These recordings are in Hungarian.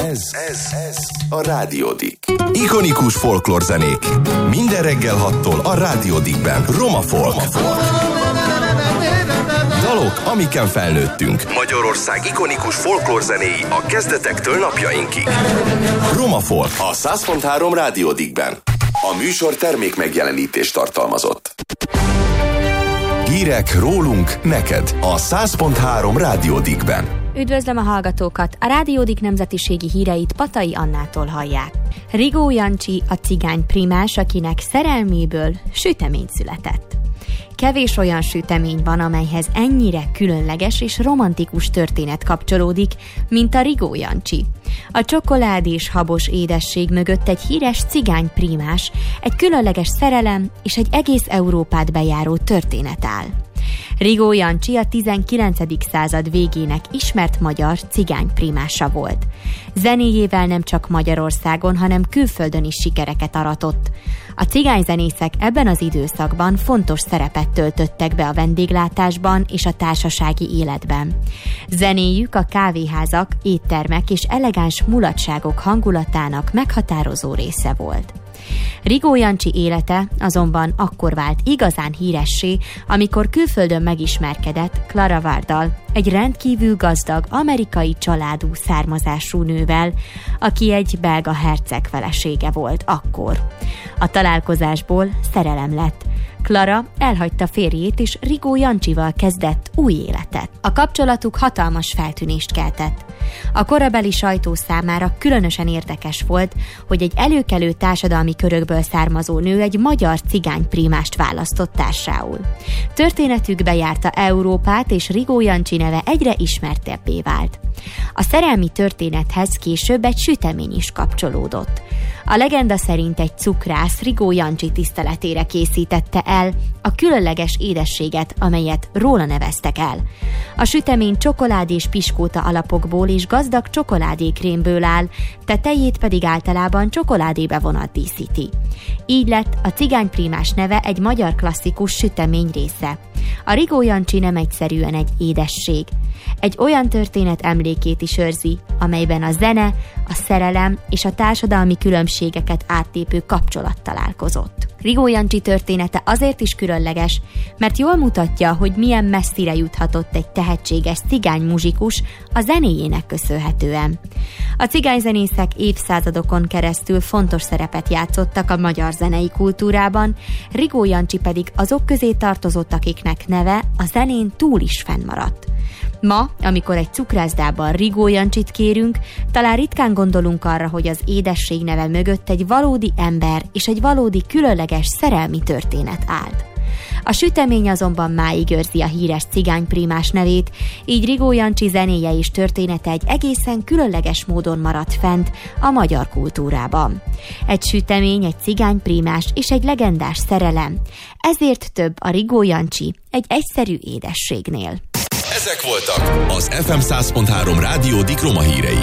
Ez a Rádió Dick. Ikonikus folklórzenék. Minden reggel 6-tól a Rádió Dickben. Roma Folk. Dalok, amiken felnőttünk. Magyarország ikonikus folklórzenéi a kezdetektől napjainkig. Roma Folk a 100.3 Rádió Dickben. A műsor termék megjelenítést tartalmazott. Hírek rólunk, neked a 100.3 Rádió Dickben. Üdvözlöm a hallgatókat! A Rádió Dick nemzetiségi híreit Patai Annától hallják. Rigó Jancsi a cigány primás, akinek szerelméből sütemény született. Kevés olyan sütemény van, amelyhez ennyire különleges és romantikus történet kapcsolódik, mint a Rigó Jancsi. A csokolád és habos édesség mögött egy híres cigány primás, egy különleges szerelem és egy egész Európát bejáró történet áll. Rigó Jancsi a 19. század végének ismert magyar cigány primása volt. Zenéjével nem csak Magyarországon, hanem külföldön is sikereket aratott. A cigányzenészek ebben az időszakban fontos szerepet töltöttek be a vendéglátásban és a társasági életben. Zenéjük a kávéházak, éttermek és elegáns mulatságok hangulatának meghatározó része volt. Rigó Jancsi élete azonban akkor vált igazán híressé, amikor külföldön megismerkedett Clara Wardal, egy rendkívül gazdag amerikai családú származású nővel, aki egy belga herceg felesége volt akkor. A találkozásból szerelem lett. Clara elhagyta férjét, és Rigó Jancsival kezdett új életet. A kapcsolatuk hatalmas feltűnést keltett. A korabeli sajtó számára különösen érdekes volt, hogy egy előkelő társadalmi körökből származó nő egy magyar cigány primást választott társául. Történetük bejárta Európát, és Rigó Jancsi neve egyre ismertebbé vált. A szerelmi történethez később egy sütemény is kapcsolódott. A legenda szerint egy cukrász Rigó Jancsi tiszteletére készítette el a különleges édességet, amelyet róla neveztek el. A sütemény csokolád és piskóta alapokból és gazdag csokoládékrémből áll, tetejét pedig általában csokoládébevonat díszíti. Így lett a cigányprímás neve egy magyar klasszikus sütemény része. A Rigó Jancsi nem egyszerűen egy édesség. Egy olyan történet emlékét is őrzi, amelyben a zene, a szerelem és a társadalmi különbségeket áttépő kapcsolat találkozott. Rigó Jancsi története azért is különleges, mert jól mutatja, hogy milyen messzire juthatott egy tehetséges cigány muzsikus a zenéjének köszönhetően. A cigányzenészek évszázadokon keresztül fontos szerepet játszottak a magyar zenei kultúrában, Rigó Jancsi pedig azok közé tartozott, akiknek neve a zenén túl is fennmaradt. Ma, amikor egy cukrászdában Rigó Jancsit kérünk, talán ritkán gondolunk arra, hogy az édesség neve mögött egy valódi ember és egy valódi különleges szerelmi történet állt. A sütemény azonban máig őrzi a híres cigányprímás nevét, így Rigó Jancsi zenéje és története egy egészen különleges módon maradt fent a magyar kultúrában. Egy sütemény, egy cigányprímás és egy legendás szerelem. Ezért több a Rigó Jancsi egy egyszerű édességnél. Ezek voltak az FM 100.3 Rádió Dick Roma hírei.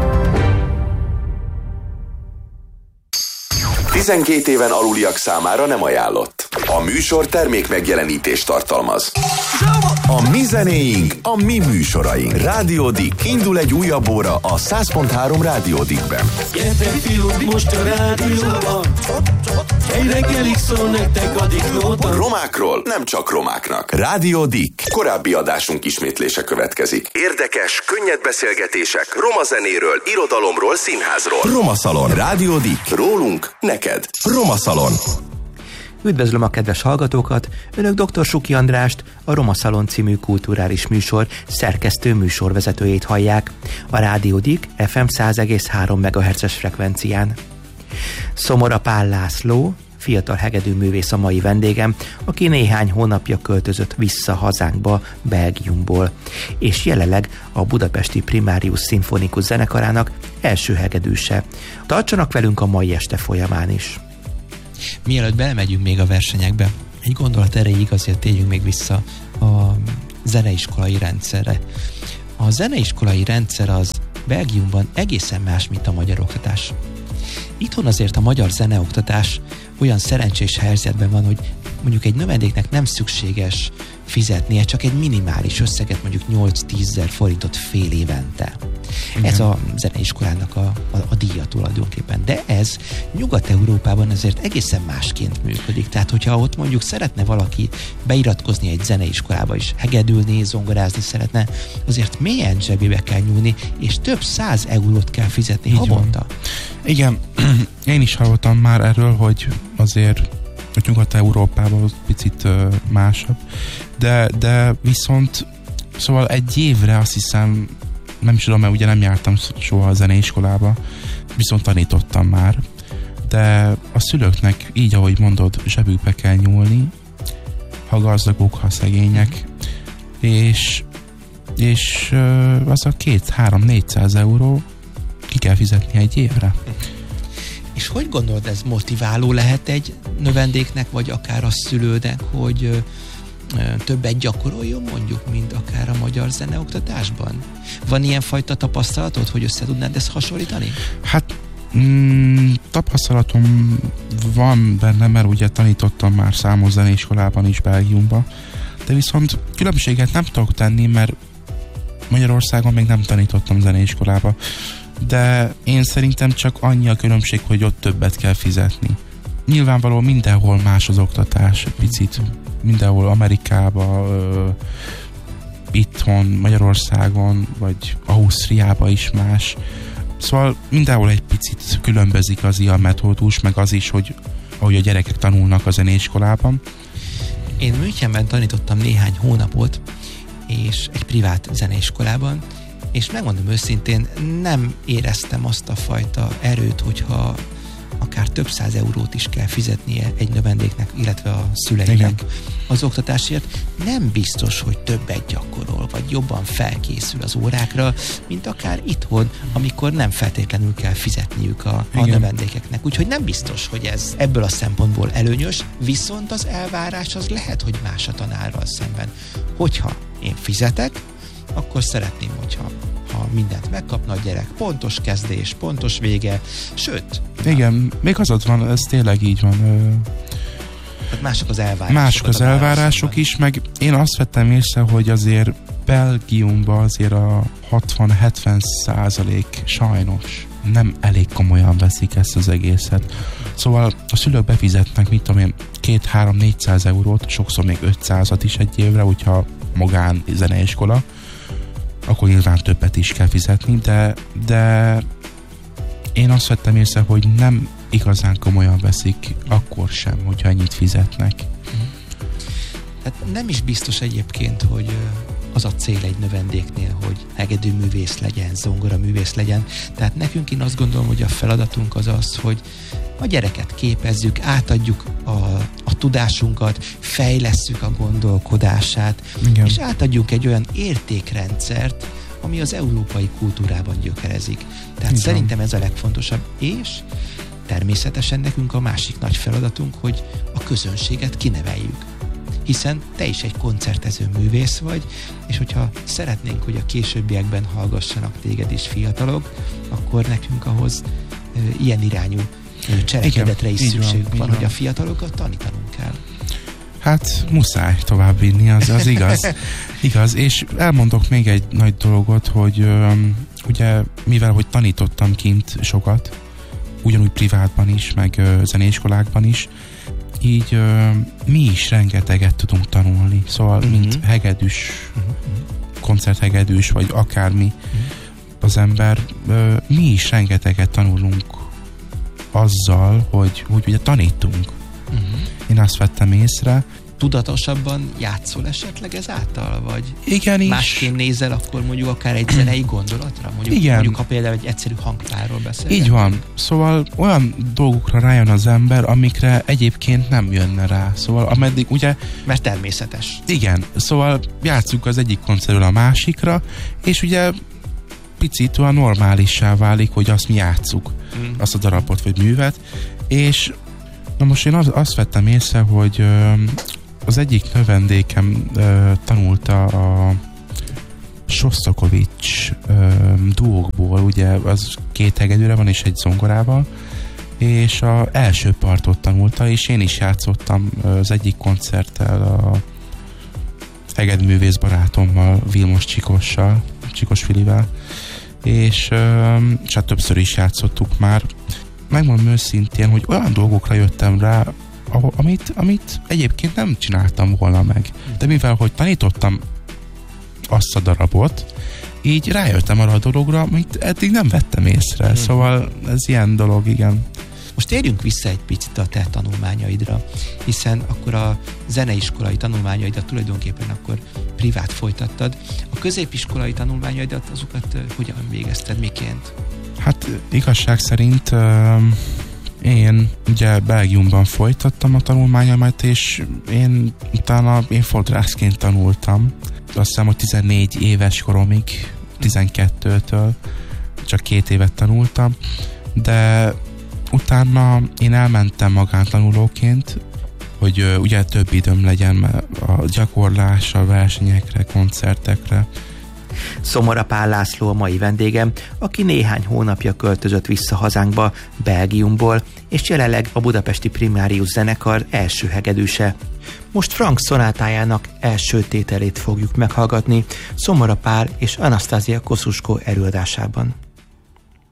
12 éven aluliak számára nem ajánlott. A műsor termék megjelenítést tartalmaz. A mi zenéink, a mi műsoraink. Rádió Dick. Indul egy újabb óra a 100.3 Rádió Dickben. Gyertek fiúk, most a rádióban. Egy reggelig szól nektek a Dickóban. Romákról nem csak romáknak. Rádió Dick. Korábbi adásunk ismétlése következik. Érdekes, könnyed beszélgetések roma zenéről, irodalomról, színházról. Roma Szalon. Rádió Dick. Rólunk, neked. Roma Szalon. Üdvözlöm a kedves hallgatókat! Önök dr. Suki Andrást, a Roma Szalon című kulturális műsor szerkesztő műsorvezetőjét hallják a Rádió Dick FM 100,3 MHz-es frekvencián. Szomora Pál László, fiatal hegedűművész a mai vendégem, aki néhány hónapja költözött vissza hazánkba Belgiumból, és jelenleg a budapesti Primarius Szimfonikus Zenekarának első hegedűse. Tartsanak velünk a mai este folyamán is! Mielőtt belemegyünk még a versenyekbe, egy gondolat erejéig azért térjünk még vissza a zeneiskolai rendszerre. A zeneiskolai rendszer az Belgiumban egészen más, mint a magyar oktatás. Itthon azért a magyar zeneoktatás olyan szerencsés helyzetben van, hogy mondjuk egy növendéknek nem szükséges fizetnie csak egy minimális összeget, mondjuk 8-10 forintot fél évente. Igen. Ez a zeneiskolának a díja tulajdonképpen. De ez Nyugat-Európában azért egészen másként működik. Tehát, hogyha ott mondjuk szeretne valaki beiratkozni egy zeneiskolába is, hegedülni, zongorázni szeretne, azért mélyen zsebébe kell nyúlni, és több 100 eurót kell fizetni havonta. Igen, én is hallottam már erről, hogy azért hogy Nyugat-Európában picit másabb, de viszont szóval egy évre azt hiszem, nem is tudom, mert ugye nem jártam soha a zeneiskolába, viszont tanítottam már, de a szülőknek így, ahogy mondod, zsebükbe kell nyúlni, ha gazdagok, ha szegények, és az a 200-300-400 euró ki kell fizetni egy évre. És hogy gondolod, ez motiváló lehet egy növendéknek, vagy akár a szülőnek, hogy többet gyakoroljon mondjuk, mint akár a magyar zeneoktatásban? Van ilyen fajta tapasztalatod, hogy össze tudnád ezt hasonlítani? Hát tapasztalatom van benne, mert ugye tanítottam már számos zeneiskolában is Belgiumban, de viszont különbséget nem tudok tenni, mert Magyarországon még nem tanítottam zeneiskolába, de én szerintem csak annyi a különbség, hogy ott többet kell fizetni. Nyilvánvalóan mindenhol más az oktatás, picit mindenhol Amerikában, itthon, Magyarországon, vagy Ausztriában is más. Szóval mindenhol egy picit különbözik az ilyen metódus, meg az is, hogy ahogy a gyerekek tanulnak a zeneiskolában. Én Münchenben tanítottam néhány hónapot, és egy privát zeneiskolában, és megmondom őszintén, nem éreztem azt a fajta erőt, hogyha akár több 100 eurót is kell fizetnie egy növendéknek, illetve a szüleinek. Igen. Az oktatásért, nem biztos, hogy többet gyakorol, vagy jobban felkészül az órákra, mint akár itthon, amikor nem feltétlenül kell fizetniük a növendékeknek. Úgyhogy nem biztos, hogy ez ebből a szempontból előnyös, viszont az elvárás az lehet, hogy más a tanárral szemben. Hogyha én fizetek, akkor szeretném, hogyha mindent megkapna a gyerek. Pontos kezdés, pontos vége, sőt. Igen, még azod van, ez tényleg így van. Tehát mások az elvárások. Mások az elvárások is, meg én azt vettem észre, hogy azért Belgiumban azért a 60-70% sajnos nem elég komolyan veszik ezt az egészet. Szóval a szülők befizetnek, mit tudom én, 200-300-400 eurót, sokszor még 500-at is egy évre, hogyha magán zeneiskola, akkor nyilván többet is kell fizetni, de én azt vettem észre, hogy nem igazán komolyan veszik akkor sem, hogyha ennyit fizetnek. Tehát nem is biztos egyébként, hogy az a cél egy növendéknél, hogy hegedűművész legyen, zongoraművész legyen. Tehát nekünk én azt gondolom, hogy a feladatunk az az, hogy a gyereket képezzük, átadjuk a tudásunkat, fejlesszük a gondolkodását, igen, és átadjuk egy olyan értékrendszert, ami az európai kultúrában gyökerezik. Tehát igen, szerintem ez a legfontosabb, és természetesen nekünk a másik nagy feladatunk, hogy a közönséget kineveljük. Hiszen te is egy koncertező művész vagy, és hogyha szeretnénk, hogy a későbbiekben hallgassanak téged is fiatalok, akkor nekünk ahhoz ilyen irányú cselekedetre is szükségünk van, hogy a fiatalokat tanítanunk kell. Hát muszáj továbbvinni, az igaz. Igaz, és elmondok még egy nagy dolgot, hogy ugye mivel, hogy tanítottam kint sokat, ugyanúgy privátban is, meg zeneiskolákban is, így mi is rengeteget tudunk tanulni. Szóval, mint hegedűs, koncerthegedűs, vagy akármi az ember, mi is rengeteget tanulunk azzal, hogy ugye tanítunk. Én azt vettem észre. Tudatosabban játszol esetleg ezáltal? Vagy igen, másként nézel akkor mondjuk akár egy zenei gondolatra? Mondjuk ha például egy egyszerű hangpárról beszélünk. Így van. Szóval olyan dolgokra rájön az ember, amikre egyébként nem jönne rá. Szóval ameddig ugye... Mert természetes. Igen. Szóval játsszuk az egyik koncertről a másikra, és ugye picit olyan normálissá válik, hogy azt mi játsszuk. Azt a darabot vagy művet. És na most én azt vettem észre, hogy az egyik növendékem tanulta a Sostakovics duókból, ugye az 2 hegedűre van és egy zongorával, és az első partot tanulta, és én is játszottam az egyik koncerttel a hegedművész barátommal, Vilmos Csikossal, Csikos Filivel, és hát többször is játszottuk már. Megmondom őszintén, hogy olyan dolgokra jöttem rá, amit egyébként nem csináltam volna meg. De mivel, hogy tanítottam azt a darabot, így rájöttem arra a dologra, amit eddig nem vettem észre. Szóval ez ilyen dolog, igen. Most térjünk vissza egy picit a te tanulmányaidra, hiszen akkor a zeneiskolai tanulmányaidat tulajdonképpen akkor privát folytattad. A középiskolai tanulmányaidat azokat hogyan végezted, miként? Hát igazság szerint én ugye Belgiumban folytattam a tanulmányomat, és én utána fodrászként tanultam. Azt hiszem, hogy 14 éves koromig, 12-től csak 2 évet tanultam, de utána én elmentem magántanulóként, hogy ugye több időm legyen a gyakorlásra, versenyekre, koncertekre. Szomora Pál László a mai vendégem, aki néhány hónapja költözött vissza hazánkba, Belgiumból, és jelenleg a Budapesti Primárius zenekar első hegedűse. Most Frank szonátájának első tételét fogjuk meghallgatni Szomora Pál és Anasztázia Kosciuszko előadásában.